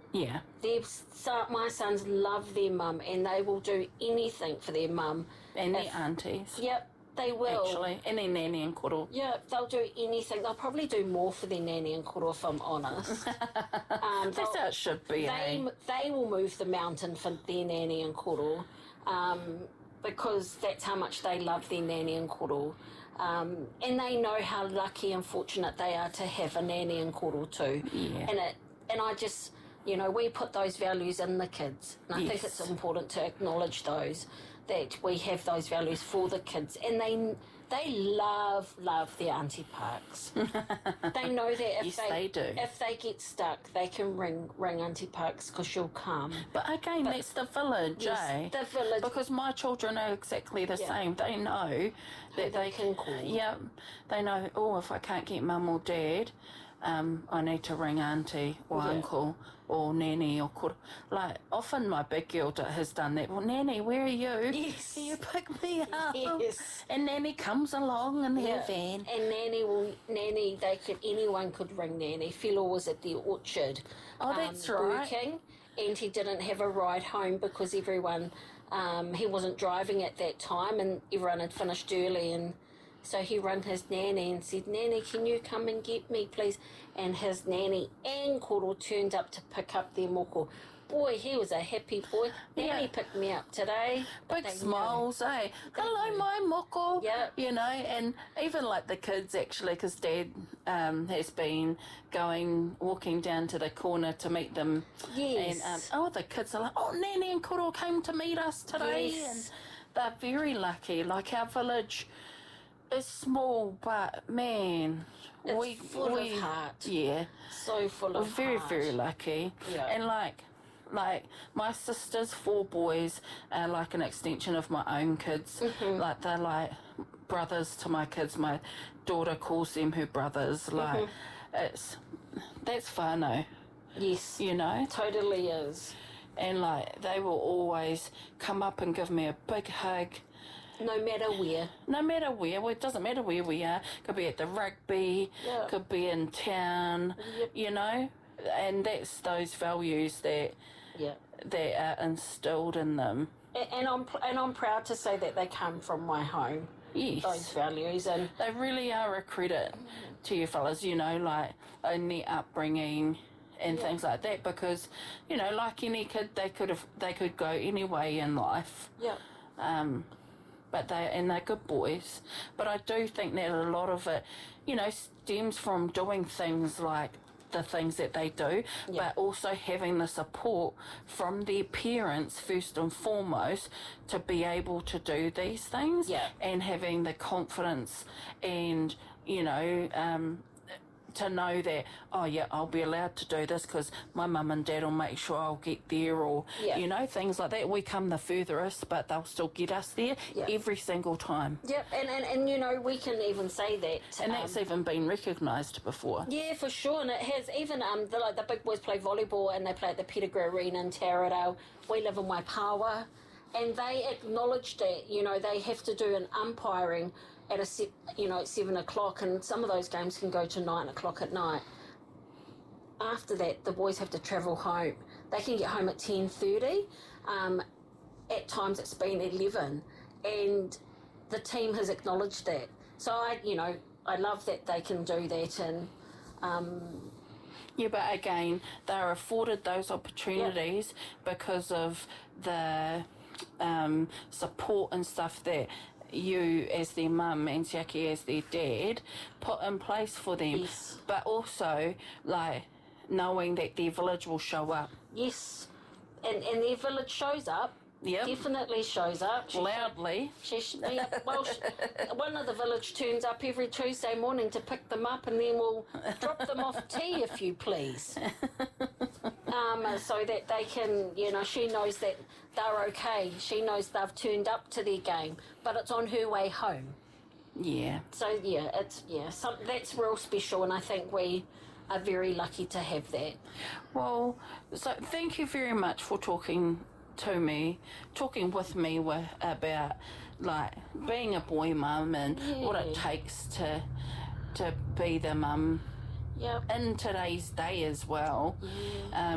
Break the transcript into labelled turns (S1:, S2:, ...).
S1: Yeah.
S2: My sons love their mum, and they will do anything for their mum.
S1: And their aunties.
S2: Yep, they will.
S1: Actually, and their nanny and koro.
S2: Yeah, they'll do anything. They'll probably do more for their nanny and koro, if I'm honest.
S1: That's how it should be,
S2: They will move the mountain for their nanny and koro, because that's how much they love their nanny and koro. And they know how lucky and fortunate they are to have a nanny and koro too.
S1: Yeah.
S2: And I just, we put those values in the kids. And I think it's important to acknowledge those, that we have those values for the kids. And they love their Auntie Parks. They know that if they get stuck, they can ring Auntie Parks because she'll come.
S1: But again, that's the village,
S2: the village.
S1: Because my children are exactly the same. They know that they
S2: can call.
S1: Yeah, they know, if I can't get mum or dad, I need to ring auntie or uncle or nanny or koro. Like, often my big girl has done that. Well, nanny, where are you?
S2: Yes.
S1: Can you pick me up?
S2: Yes.
S1: And nanny comes along in her van.
S2: And anyone could ring nanny. Philo was at the orchard.
S1: Oh, that's right.
S2: Working, and he didn't have a ride home because everyone, he wasn't driving at that time, and everyone had finished early, and so he rang his nanny and said, Nanny, can you come and get me, please? And his nanny and koro turned up to pick up their moko. Boy, he was a happy boy. Nanny picked me up today.
S1: Big smiles, eh? Hello, my moko.
S2: Yeah.
S1: And even like the kids, actually, because Dad has been walking down to the corner to meet them.
S2: Yes.
S1: And the kids are like, Nanny and koro came to meet us today.
S2: Yes.
S1: And they're very lucky. Like, our village is small, but man,
S2: it's full of heart.
S1: Yeah,
S2: so full of
S1: very,
S2: heart.
S1: very lucky.
S2: Yeah.
S1: And like my sister's 4 boys are like an extension of my own kids. Like, they're like brothers to my kids. My daughter calls them her brothers. Like, that's whānau.
S2: Yes, totally is.
S1: And like, they will always come up and give me a big hug.
S2: No matter where.
S1: Well, it doesn't matter where we are. Could be at the rugby, could be in town, and that's those values that are instilled in them.
S2: And I'm proud to say that they come from my home.
S1: Yes.
S2: Those values, and
S1: they really are a credit to you fellas, like in their upbringing and things like that, because, like any kid, they could go any way in life.
S2: Yeah.
S1: But they're good boys. But I do think that a lot of it, stems from doing things like the things that they do, but also having the support from their parents first and foremost to be able to do these things, and having the confidence and, to know that, I'll be allowed to do this because my mum and dad will make sure I'll get there, or, things like that. We come the furthest, but they'll still get us there every single time.
S2: Yep, and we can even say that.
S1: And that's even been recognised before.
S2: Yeah, for sure, and it has even, the big boys play volleyball and they play at the Pettigrew Arena in Taradale. We live in Waipawa, and they acknowledge that, they have to do an umpiring at 7 o'clock, and some of those games can go to 9 o'clock at night. After that, the boys have to travel home. They can get home at 10:30. At times it's been 11, and the team has acknowledged that. So I love that they can do that, and
S1: but again, they're afforded those opportunities because of the support and stuff that you as their mum and Siaki as their dad put in place for them.
S2: Yes.
S1: But also, like, knowing that their village will show up.
S2: Yes. And their village shows up.
S1: Yep.
S2: Definitely shows up.
S1: Loudly.
S2: One of the village turns up every Tuesday morning to pick them up, and then we'll drop them off tea, if you please. So that they can, she knows that they're okay. She knows they've turned up to their game, but it's on her way home.
S1: Yeah.
S2: So, that's real special, and I think we are very lucky to have that.
S1: Well, so thank you very much for talking with me about, like, being a boy mum and what it takes to be the mum in today's day as well.